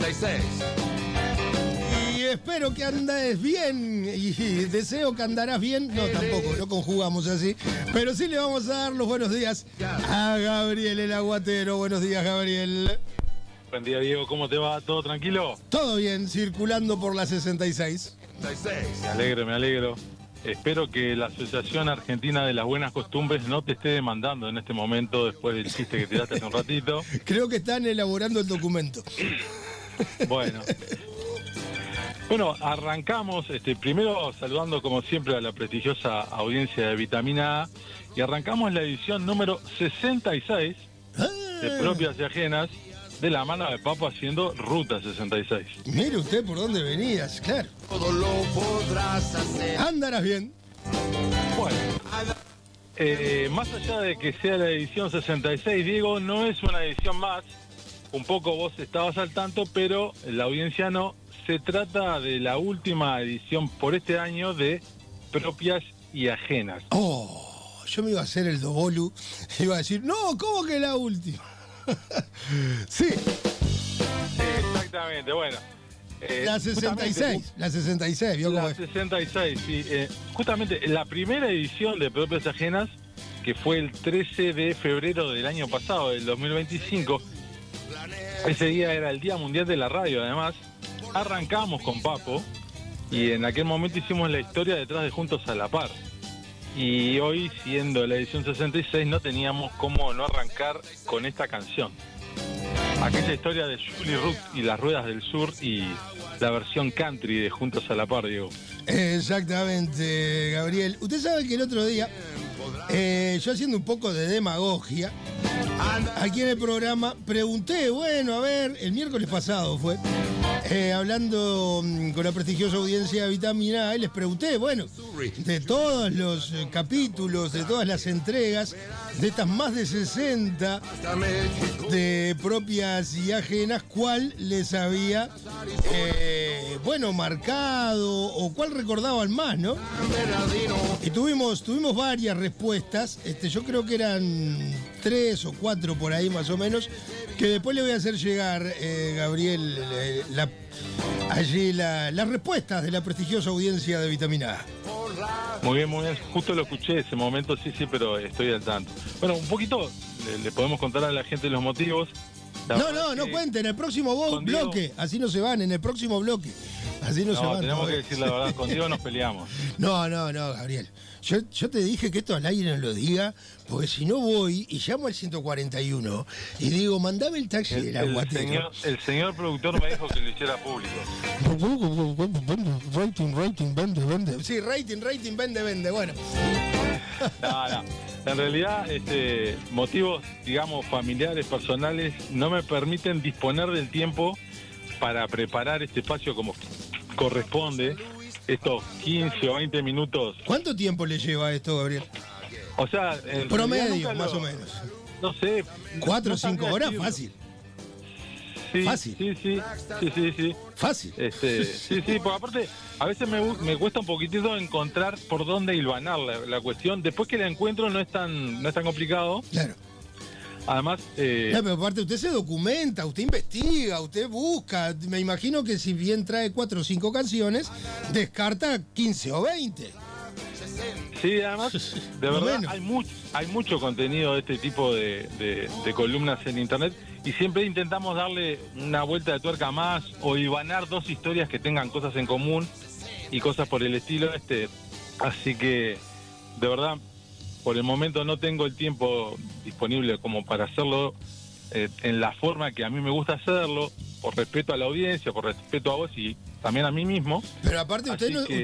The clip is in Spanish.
66. Y espero que andes bien y deseo que andarás bien. No, tampoco, no conjugamos así. Pero sí le vamos a dar los buenos días a Gabriel el Aguatero. Buenos días, Gabriel. Buen día, Diego. ¿Cómo te va? ¿Todo tranquilo? Todo bien, circulando por la 66. Me alegro. Espero que la Asociación Argentina de las Buenas Costumbres no te esté demandando en este momento después del chiste que tiraste hace un ratito. Creo que están elaborando el documento. Bueno, arrancamos primero saludando como siempre a la prestigiosa audiencia de Vitamina A y arrancamos la edición número 66 de Propias y Ajenas de la mano de Papo haciendo Ruta 66. Mire usted por dónde venías, claro. Todo lo podrás hacer. Andarás bien. Bueno, más allá de que sea la edición 66, Diego, no es una edición más. Un poco vos estabas al tanto, pero la audiencia no. Se trata de la última edición por este año de Propias y Ajenas. Oh, yo me iba a hacer el dobolu. Iba a decir, no, ¿cómo que la última? Sí. Exactamente, bueno. La 66, ¿vio cómo La es? 66, sí. Justamente la primera edición de Propias y Ajenas, que fue el 13 de febrero del año pasado, del 2025, ese día era el Día Mundial de la Radio, además, arrancamos con Papo, y en aquel momento hicimos la historia detrás de Juntos a la Par. Y hoy, siendo la edición 66, no teníamos cómo no arrancar con esta canción. Aquella historia de Julie Rook y las Ruedas del Sur y la versión country de Juntos a la Par, Diego. Exactamente, Gabriel. Usted sabe que el otro día, yo haciendo un poco de demagogia, aquí en el programa, pregunté, bueno, a ver, el miércoles pasado fue, hablando con la prestigiosa audiencia de Vitamina A, les pregunté, bueno, de todos los capítulos, de todas las entregas, de estas más de 60 de Propias y Ajenas, ¿cuál les había, marcado o cuál recordaban más, ¿no? Y tuvimos varias respuestas, yo creo que eran 3 o 4 por ahí más o menos, que después le voy a hacer llegar, Gabriel, las respuestas de la prestigiosa audiencia de Vitamina A. Muy bien, justo lo escuché ese momento, sí, pero estoy al tanto. Bueno, un poquito le podemos contar a la gente los motivos. No cuenten, en el próximo bloque, así no se van, en el próximo bloque. Así no se van. Tenemos que decir la verdad, contigo nos peleamos. No, Gabriel. Yo te dije que esto al aire no lo diga, porque si no voy y llamo al 141 y digo, mandame el taxi del Aguatero. El señor productor me dijo que lo hiciera público. Rating, vende. Sí, rating, vende, bueno. No. En realidad, motivos, digamos, familiares, personales, no me permiten disponer del tiempo para preparar este espacio como corresponde, estos 15 o 20 minutos. ¿Cuánto tiempo le lleva esto, Gabriel? O sea, en promedio, más o menos. No sé. 4 o 5 horas, decirlo. Fácil. Sí, fácil. Sí. Fácil. Sí, porque aparte, a veces me cuesta un poquitito encontrar por dónde hilvanar la cuestión. Después que la encuentro no es tan complicado. Claro. Además... pero aparte usted se documenta, usted investiga, usted busca. Me imagino que si bien trae 4 o 5 canciones, descarta 15 o 20. Sí, además, de verdad, hay mucho contenido de este tipo de columnas en internet y siempre intentamos darle una vuelta de tuerca más o hilvanar 2 historias que tengan cosas en común y cosas por el estilo. Así que, de verdad, por el momento no tengo el tiempo disponible como para hacerlo en la forma que a mí me gusta hacerlo, por respeto a la audiencia, por respeto a vos y también a mí mismo. Pero aparte usted